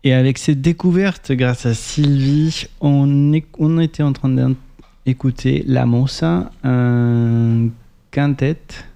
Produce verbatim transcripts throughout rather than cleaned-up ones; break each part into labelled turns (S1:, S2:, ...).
S1: Et avec cette découverte, grâce à Sylvie, on, est, on était en train d'écouter La Mossa, un quintet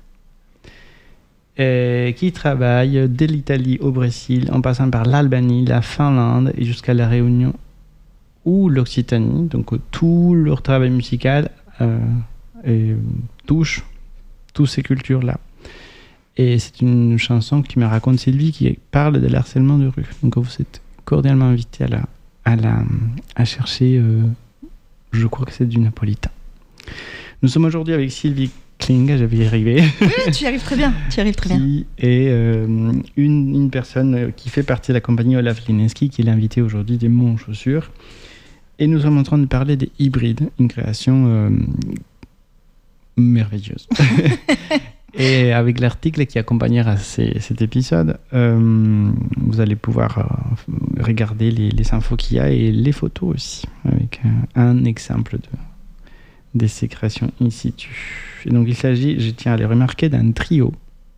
S1: euh, qui travaille de l'Italie au Brésil, en passant par l'Albanie, la Finlande et jusqu'à la Réunion ou l'Occitanie. Donc tout leur travail musical euh, et, touche toutes ces cultures-là. Et c'est une chanson qui me raconte Sylvie qui parle de l'harcèlement de rue. Donc vous êtes cordialement invité à, la, à, la, à chercher, euh, je crois que c'est du napolitain. Nous sommes aujourd'hui avec Sylvie Kling, j'avais y arrivé.
S2: Oui, tu y arrives très bien, tu y arrives très bien.
S1: Qui est euh, une, une personne qui fait partie de la compagnie Olaf Lineski, qui est l'invité aujourd'hui des Mots en Chaussures. Et nous sommes en train de parler des hybrides, une création euh, merveilleuse. Et avec l'article qui accompagnera ces, cet épisode, euh, vous allez pouvoir euh, regarder les, les infos qu'il y a et les photos aussi, avec un, un exemple de, de ces créations in situ. Et donc il s'agit, je tiens à le remarquer, d'un trio,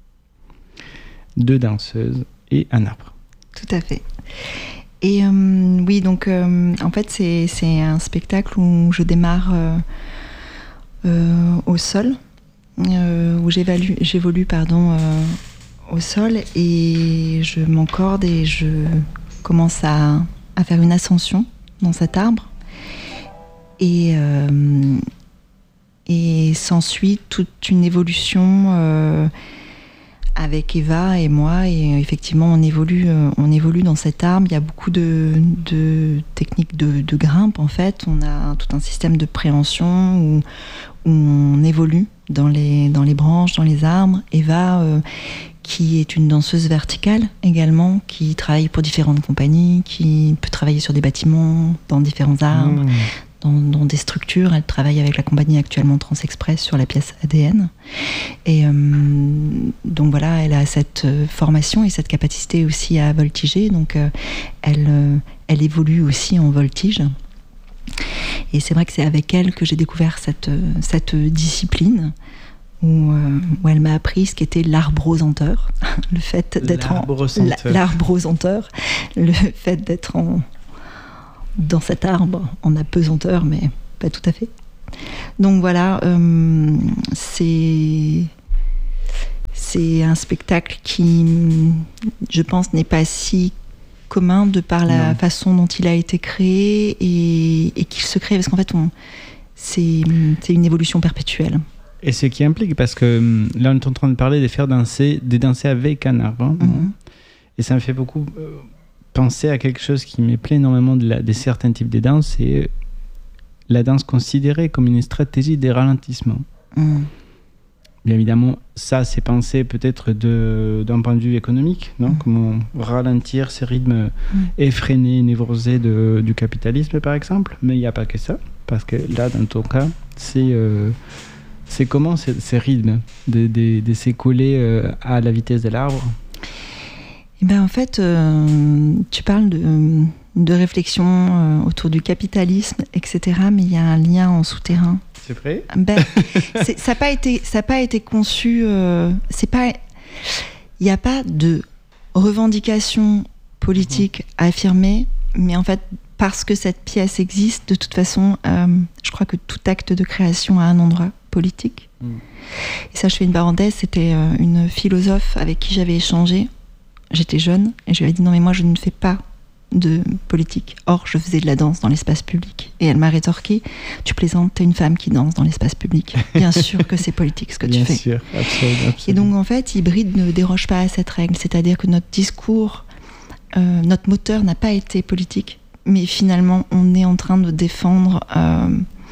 S1: deux danseuses et un arbre.
S2: Tout à fait. Et euh, oui, donc euh, en fait c'est, c'est un spectacle où je démarre euh, euh, au sol. Euh, où j'évalue, j'évolue pardon, euh, au sol et je m'encorde et je commence à, à faire une ascension dans cet arbre et, euh, et s'ensuit toute une évolution euh, avec Eva et moi et effectivement on évolue, euh, on évolue dans cet arbre. Il y a beaucoup de, de techniques de, de grimpe en fait. On a tout un système de préhension où, où on évolue dans les, dans les branches, dans les arbres. Eva, euh, qui est une danseuse verticale également, qui travaille pour différentes compagnies, qui peut travailler sur des bâtiments, dans différents arbres, mmh. dans, dans des structures. Elle travaille avec la compagnie actuellement Transexpress sur la pièce A D N. Et euh, donc voilà, elle a cette formation et cette capacité aussi à voltiger. Donc euh, elle, euh, elle évolue aussi en voltige. Et c'est vrai que c'est avec elle que j'ai découvert cette, cette discipline où, euh, où elle m'a appris ce qu'était l'arbrosenteur, le fait d'être
S1: l'arbrosenteur.
S2: en l'arbrosenteur, le fait d'être en, dans cet arbre en apesanteur, mais pas tout à fait. Donc voilà, euh, c'est c'est un spectacle qui, je pense, n'est pas si commun de par la non. façon dont il a été créé et, et qu'il se crée parce qu'en fait on, c'est, c'est une évolution perpétuelle.
S1: Et ce qui implique, parce que là on est en train de parler de faire danser, de danser avec un arbre, hein, mm-hmm. et ça me fait beaucoup euh, penser à quelque chose qui me plaît énormément de, la, de certains types de danse, c'est la danse considérée comme une stratégie de ralentissement. Mm. Bien évidemment, ça, c'est pensé peut-être de, d'un point de vue économique, non ? Mmh. Comment ralentir ces rythmes mmh. effrénés, névrosés de, du capitalisme, par exemple. Mais il n'y a pas que ça, parce que là, dans ton cas, c'est, euh, c'est comment ces, ces rythmes de, de, de s'écouler euh, à la vitesse de l'arbre ?
S2: Eh ben, en fait, euh, tu parles de, de réflexion euh, autour du capitalisme, et cetera, mais il y a un lien en souterrain.
S1: C'est vrai ?
S2: Ben, c'est, ça n'a pas été, ça n'a pas été conçu. Euh, c'est pas, il n'y a pas de revendication politique mmh. à affirmer, mais en fait, parce que cette pièce existe, de toute façon, euh, je crois que tout acte de création a un endroit politique. Mmh. Et ça, je fais une parenthèse. C'était euh, une philosophe avec qui j'avais échangé. J'étais jeune et je lui ai dit non, mais moi, je ne fais pas de politique. Or, je faisais de la danse dans l'espace public. Et elle m'a rétorqué, tu plaisantes, t'es une femme qui danse dans l'espace public. Bien sûr que c'est politique ce que
S1: Bien
S2: tu fais.
S1: Bien sûr, absolument, absolument.
S2: Et donc, en fait, Hybride ne déroge pas à cette règle. C'est-à-dire que notre discours, euh, notre moteur n'a pas été politique. Mais finalement, on est en train de défendre euh,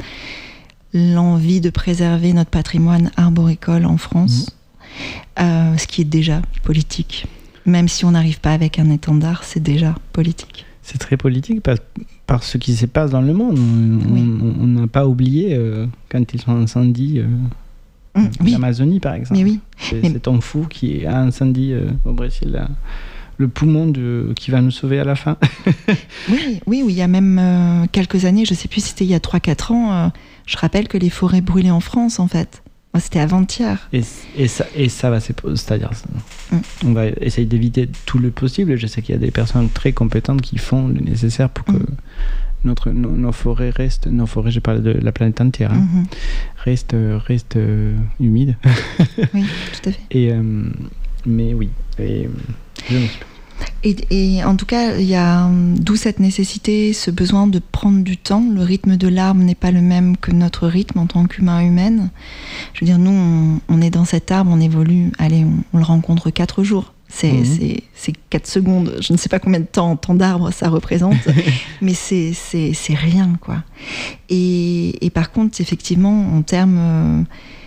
S2: l'envie de préserver notre patrimoine arboricole en France, mmh. euh, ce qui est déjà politique. Même si on n'arrive pas avec un étendard, c'est déjà politique.
S1: C'est très politique par, par ce qui se passe dans le monde. On oui. n'a pas oublié euh, quand ils ont incendié euh, mmh, oui. l'Amazonie, par exemple.
S2: Mais oui.
S1: C'est
S2: Mais...
S1: cet enfou qui a incendié euh, au Brésil là, le poumon de, qui va nous sauver à la fin.
S2: oui, oui, oui, il y a même euh, quelques années, je ne sais plus si c'était il y a trois quatre ans, euh, je rappelle que les forêts brûlaient en France, en fait. Oh, c'était avant-hier.
S1: Et, et, ça, et ça va, c'est, c'est-à-dire, mm. on va essayer d'éviter tout le possible. Je sais qu'il y a des personnes très compétentes qui font le nécessaire pour que mm. notre, nos, nos forêts restent, nos forêts, je parle de la planète entière, hein, mm-hmm. restent, restent euh, humides.
S2: Oui, tout à fait.
S1: Et, euh, mais oui, et, je me suis...
S2: Et, et en tout cas, il y a d'où cette nécessité, ce besoin de prendre du temps. Le rythme de l'arbre n'est pas le même que notre rythme en tant qu'humain humaine. Je veux dire, nous, on, on est dans cet arbre, on évolue, allez, on, on le rencontre quatre jours. C'est, mmh. c'est, c'est quatre secondes. Je ne sais pas combien de temps, temps d'arbre ça représente, mais c'est, c'est, c'est rien, quoi. Et, et par contre, effectivement, en termes... Euh,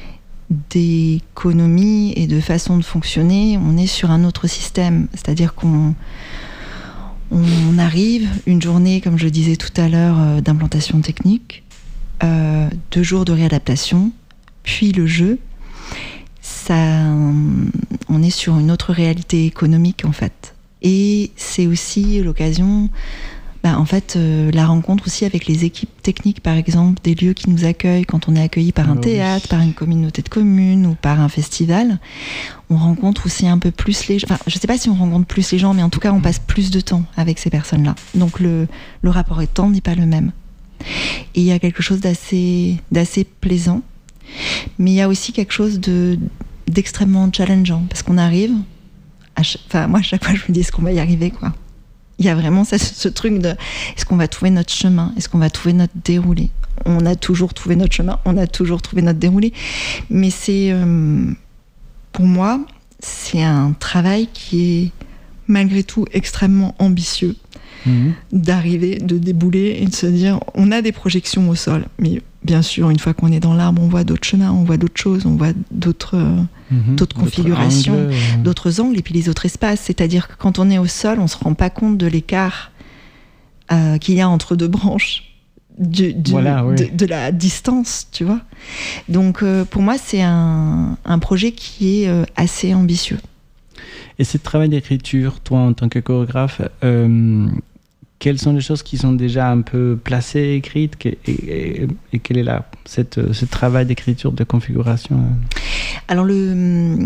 S2: d'économie et de façon de fonctionner, on est sur un autre système. C'est-à-dire qu'on on arrive, une journée, comme je disais tout à l'heure, euh, d'implantation technique, euh, deux jours de réadaptation, puis le jeu. Ça, on est sur une autre réalité économique, en fait. Et c'est aussi l'occasion... Bah, en fait, euh, la rencontre aussi avec les équipes techniques, par exemple, des lieux qui nous accueillent quand on est accueilli par un oh, théâtre, oui. par une communauté de communes ou par un festival. On rencontre aussi un peu plus les gens. Enfin, je ne sais pas si on rencontre plus les gens, mais en tout cas, on passe plus de temps avec ces personnes-là. Donc, le, le rapport est temps n'est pas le même. Et il y a quelque chose d'assez, d'assez plaisant, mais il y a aussi quelque chose de, d'extrêmement challengeant, parce qu'on arrive... À ch- enfin, moi, à chaque fois, je me dis, est-ce qu'on va y arriver, quoi ? Il y a vraiment ça, ce truc de est-ce qu'on va trouver notre chemin ? Est-ce qu'on va trouver notre déroulé ? On a toujours trouvé notre chemin, on a toujours trouvé notre déroulé. Mais c'est, euh, pour moi, c'est un travail qui est malgré tout extrêmement ambitieux. Mmh. D'arriver, de débouler et de se dire on a des projections au sol. Mais bien sûr, une fois qu'on est dans l'arbre, on voit d'autres chemins, on voit d'autres choses, on voit d'autres... Mmh, d'autres configurations, d'autres angles, euh... d'autres angles et puis les autres espaces. C'est-à-dire que quand on est au sol, on ne se rend pas compte de l'écart euh, qu'il y a entre deux branches, du, du, voilà, oui. de, de la distance, tu vois. Donc euh, pour moi, c'est un, un projet qui est euh, assez ambitieux.
S1: Et ce travail d'écriture, toi en tant que chorégraphe, euh, quelles sont les choses qui sont déjà un peu placées, écrites, et, et, et quel est là, cette, ce travail d'écriture, de configuration?
S2: Alors le,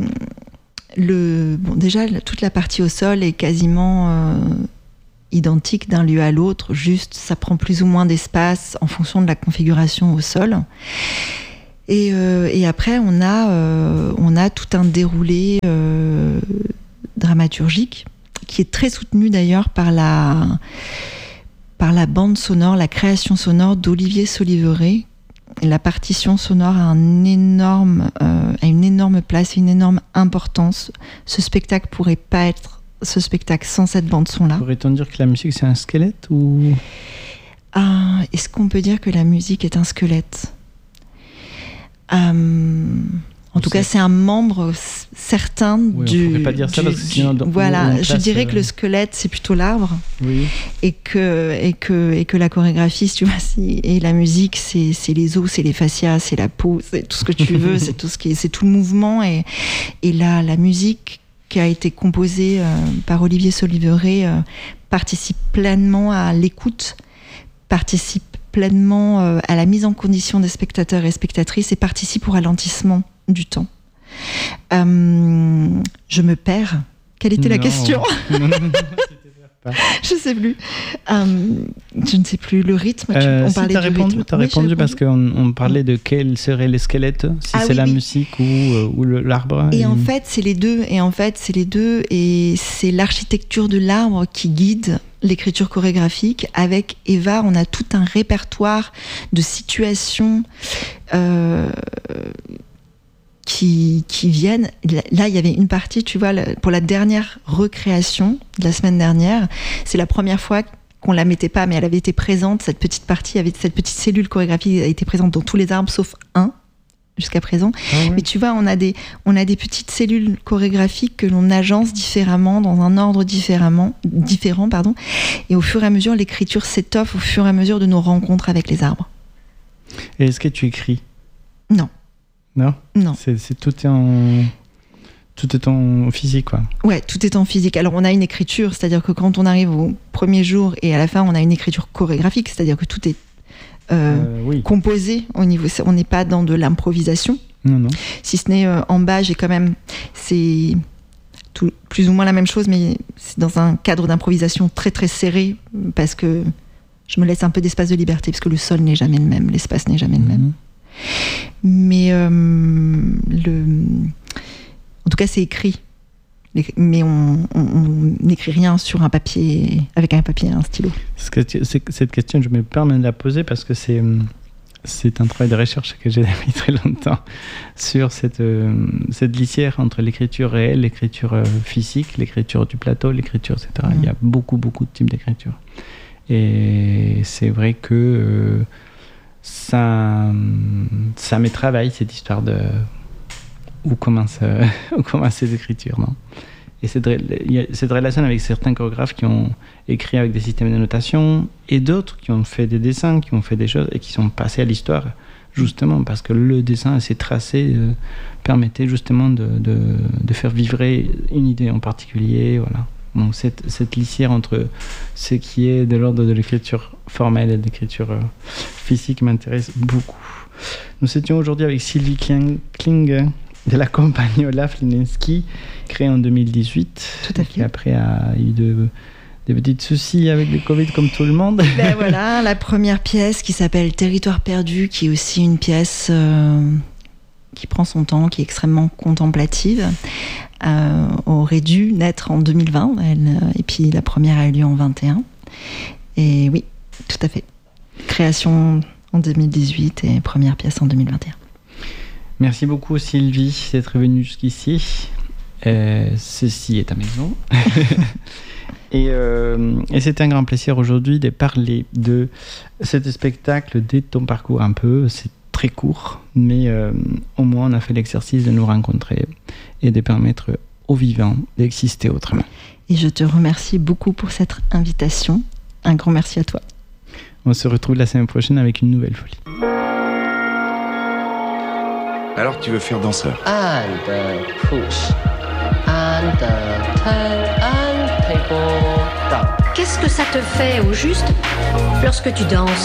S2: le bon, déjà toute la partie au sol est quasiment euh, identique d'un lieu à l'autre, juste ça prend plus ou moins d'espace en fonction de la configuration au sol. Et, euh, et après on a, euh, on a tout un déroulé euh, dramaturgique qui est très soutenu d'ailleurs par la, par la bande sonore, la création sonore d'Olivier Soliveret. La partition sonore a, un énorme, euh, a une énorme place, une énorme importance. Ce spectacle pourrait pas être ce spectacle sans cette bande-son-là.
S1: Pourrait-on dire que la musique c'est un squelette ou...
S2: ah, est-ce qu'on peut dire que la musique est un squelette ? euh... En tout cas, c'est un membre certain
S1: oui,
S2: du...
S1: On ne pourrait pas dire ça
S2: du,
S1: parce que sinon...
S2: Du, voilà, je dirais euh... que le squelette, c'est plutôt l'arbre.
S1: Oui.
S2: Et que, et que, et que la chorégraphie, tu vois, et la musique, c'est, c'est les os, c'est les fascias, c'est la peau, c'est tout ce que tu veux, c'est tout ce qui est, c'est tout le mouvement. Et, et là, la musique qui a été composée euh, par Olivier Soliveret euh, participe pleinement à l'écoute, participe pleinement euh, à la mise en condition des spectateurs et spectatrices et participe au ralentissement du temps. Euh, je me perds. Quelle était non. la question ? non, non, non, non, pas. Je sais plus. Euh, je ne sais plus. Le rythme.
S1: Euh,
S2: tu, on
S1: si
S2: parlait
S1: t'as
S2: du
S1: répondu,
S2: rythme.
S1: T'as
S2: oui,
S1: répondu parce qu'on on parlait de quel serait les squelettes, si ah, c'est oui, la oui. musique ou, euh, ou le, l'arbre.
S2: Et, et en fait, c'est les deux. Et en fait, c'est les deux. Et c'est l'architecture de l'arbre qui guide l'écriture chorégraphique. Avec Eva, on a tout un répertoire de situations euh, qui, qui viennent. Là, il y avait une partie, tu vois, pour la dernière recréation de la semaine dernière, c'est la première fois qu'on la mettait pas, mais elle avait été présente, cette petite partie, avait, cette petite cellule chorégraphique a été présente dans tous les arbres, sauf un, jusqu'à présent. Ah ouais. Mais tu vois, on a, des, on a des petites cellules chorégraphiques que l'on agence différemment, dans un ordre différemment, différent, pardon, et au fur et à mesure, l'écriture s'étoffe au fur et à mesure de nos rencontres avec les arbres.
S1: Et est-ce que tu écris ?
S2: Non.
S1: Non ?
S2: Non.
S1: C'est, c'est tout est en... Tout est en physique, quoi.
S2: Ouais, tout est en physique. Alors, on a une écriture, c'est-à-dire que quand on arrive au premier jour et à la fin, on a une écriture chorégraphique, c'est-à-dire que tout est euh, euh, oui. composé au niveau... On n'est pas dans de l'improvisation.
S1: Non, non.
S2: Si ce n'est euh, en bas, j'ai quand même... C'est tout, plus ou moins la même chose, mais c'est dans un cadre d'improvisation très très serré, parce que je me laisse un peu d'espace de liberté, parce que le sol n'est jamais le même, l'espace n'est jamais mmh. le même. Mais euh, le... en tout cas, c'est écrit. Mais on n'écrit rien sur un papier, avec un papier et un stylo.
S1: Cette question, je me permets de la poser parce que c'est, c'est un travail de recherche que j'ai depuis très longtemps sur cette, cette lisière entre l'écriture réelle, l'écriture physique, l'écriture du plateau, l'écriture, et cetera. Mmh. Il y a beaucoup, beaucoup de types d'écriture. Et c'est vrai que euh, ça, ça me travaille, cette histoire de... Où commencent, euh, où commencent ces écritures, non? Et cette, il y a cette relation avec certains chorégraphes qui ont écrit avec des systèmes de notation et d'autres qui ont fait des dessins, qui ont fait des choses et qui sont passés à l'histoire, justement, parce que le dessin, ces tracés, euh, permettaient justement de, de, de faire vivre une idée en particulier, voilà. Donc cette, cette lisière entre ce qui est de l'ordre de l'écriture formelle et de l'écriture euh, physique m'intéresse beaucoup. Nous étions aujourd'hui avec Sylvie Kling, Kling de la compagnie Olaf Linesky, créée en deux mille dix-huit.
S2: Tout à fait.
S1: Qui après a eu de, des petits soucis avec le Covid comme tout le monde.
S2: Ben voilà, la première pièce qui s'appelle Territoire perdu, qui est aussi une pièce euh, qui prend son temps, qui est extrêmement contemplative, euh, aurait dû naître en deux mille vingt, elle, et puis la première a eu lieu en vingt et un. Et oui, tout à fait. Création en deux mille dix-huit et première pièce en deux mille vingt et un.
S1: Merci beaucoup Sylvie d'être venue jusqu'ici. Euh, ceci est ta maison. et, euh, et c'était un grand plaisir aujourd'hui de parler de cet spectacle, de ton parcours un peu. C'est très court, mais euh, au moins on a fait l'exercice de nous rencontrer et de permettre aux vivants d'exister autrement.
S2: Et je te remercie beaucoup pour cette invitation. Un grand merci à toi.
S1: On se retrouve la semaine prochaine avec une nouvelle folie.
S3: Alors tu veux faire danseur?
S4: And uh, push. And uh, turn and people down.
S5: Qu'est-ce que ça te fait au juste lorsque tu danses?